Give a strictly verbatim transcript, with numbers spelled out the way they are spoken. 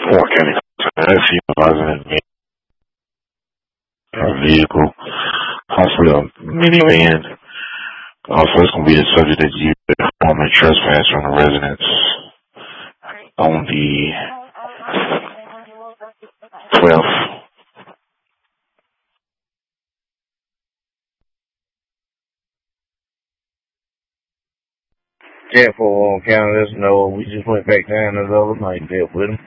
Warren County. That's utilizing a vehicle, possibly a minivan. Also, it's going to be the subject that you perform a trespass on the residence on the twelfth. Yeah, for Warren County, let's know. We just went back down the other night, dealt with him.